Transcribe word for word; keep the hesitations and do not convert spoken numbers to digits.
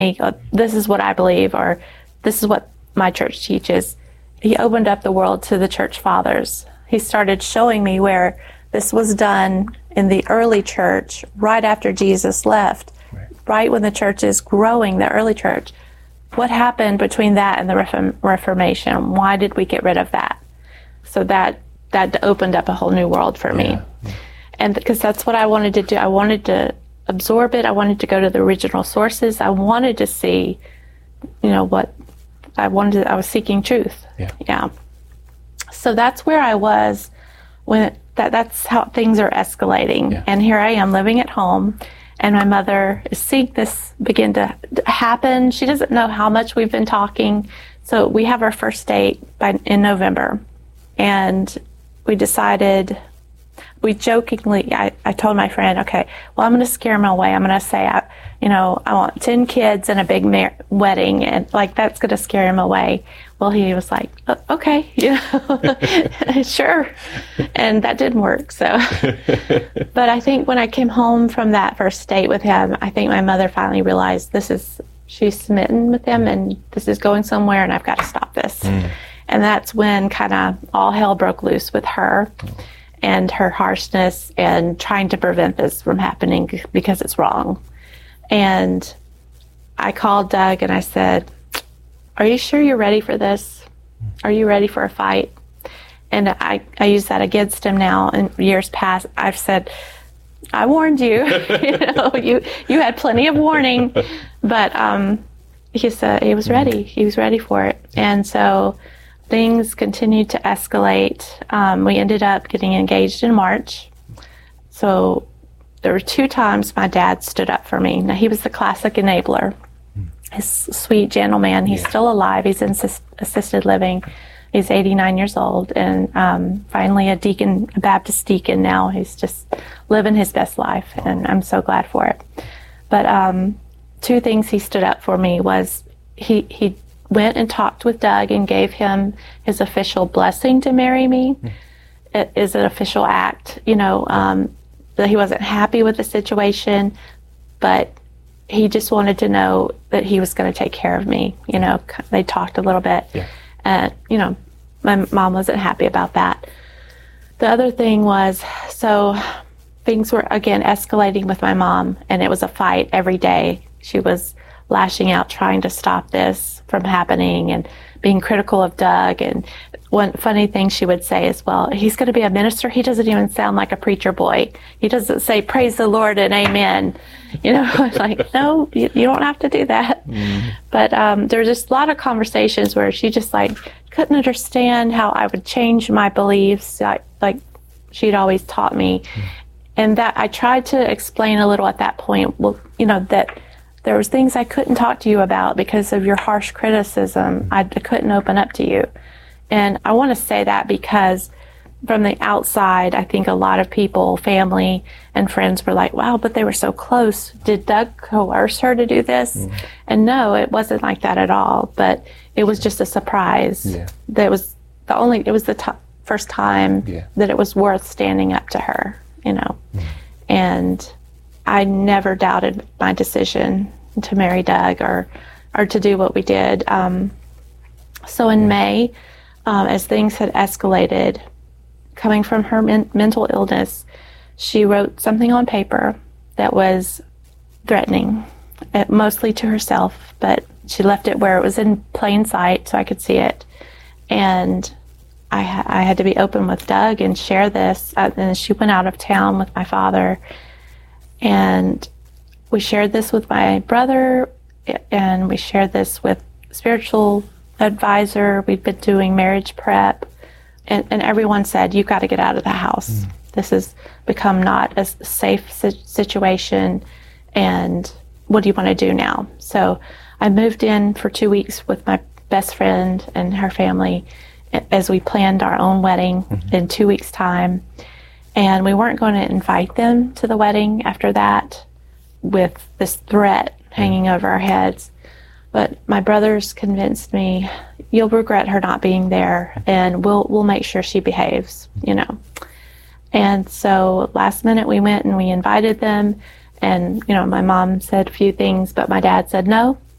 This is what I believe, or this is what my church teaches. He opened up the world to the church fathers. He started showing me where this was done in the early church, right after Jesus left, right, right when the church is growing, the early church. What happened between that and the Reform- Reformation? Why did we get rid of that? So that that opened up a whole new world for me. Yeah. And because that's what I wanted to do. I wanted to absorb it. I wanted to go to the original sources. I wanted to see, you know, what I wanted. To, I was seeking truth. Yeah. Yeah. So that's where I was when that that's how things are escalating. Yeah. And here I am living at home, and my mother is seeing this begin to happen. She doesn't know how much we've been talking. So we have our first date by in November, and we decided. We jokingly, I, I told my friend, okay, well, I'm going to scare him away. I'm going to say, I, you know, I want ten kids and a big mar- wedding, and like that's going to scare him away. Well, he was like, oh, okay, you know, sure. And that didn't work. So, but I think when I came home from that first date with him, I think my mother finally realized this is, she's smitten with him, and this is going somewhere, and I've got to stop this. Mm. And that's when kind of all hell broke loose with her. Mm. And her harshness and trying to prevent this from happening because it's wrong. And I called Doug and I said, are you sure you're ready for this? Are you ready for a fight? And I, I use that against him now. In years past, I've said, I warned you. you know, you you had plenty of warning. But um, he said he was ready. He was ready for it. And so things continued to escalate. Um, we ended up getting engaged in March. So there were two times my dad stood up for me. Now, he was the classic enabler. He's a sweet gentleman. He's yeah. still alive. He's in assist- assisted living. He's eighty-nine years old, and um, finally a deacon, a Baptist deacon now. He's just living his best life, and I'm so glad for it. But um, two things he stood up for me was he he went and talked with Doug and gave him his official blessing to marry me. Mm. It is an official act, you know, um, that he wasn't happy with the situation, but he just wanted to know that he was going to take care of me. You know, they talked a little bit. Yeah. And, you know, my mom wasn't happy about that. The other thing was, so things were, again, escalating with my mom, and it was a fight every day. She was lashing out, trying to stop this from happening and being critical of Doug. And one funny thing she would say is, well, he's going to be a minister. He doesn't even sound like a preacher boy. He doesn't say, praise the Lord and amen. You know, it's like, no, you, you don't have to do that. Mm. But um, there was just a lot of conversations where she just like couldn't understand how I would change my beliefs, like, like she'd always taught me. Mm. And that I tried to explain a little at that point, well, you know, that there was things I couldn't talk to you about because of your harsh criticism. I couldn't open up to you. And I want to say that because from the outside, I think a lot of people, family and friends were like, wow, but they were so close. Did Doug coerce her to do this? Mm. And no, it wasn't like that at all. But it was just a surprise. Yeah. That was the only, it was the t- first time yeah. that it was worth standing up to her, you know. Mm. And I never doubted my decision to marry Doug or or to do what we did. Um, so in May, um, as things had escalated, coming from her men- mental illness, she wrote something on paper that was threatening, uh, mostly to herself, but she left it where it was in plain sight so I could see it. And I, ha- I had to be open with Doug and share this. Uh, and she went out of town with my father. And we shared this with my brother, and we shared this with spiritual advisor. We'd been doing marriage prep, and, and everyone said, you've got to get out of the house. Mm. This has become not a safe situation, and what do you want to do now? So I moved in for two weeks with my best friend and her family as we planned our own wedding mm-hmm. in two weeks' time. And we weren't going to invite them to the wedding after that with this threat hanging over our heads. But my brothers convinced me, you'll regret her not being there, and we'll we'll make sure she behaves, you know. And so last minute we went and we invited them, and, you know, my mom said a few things, but my dad said, no,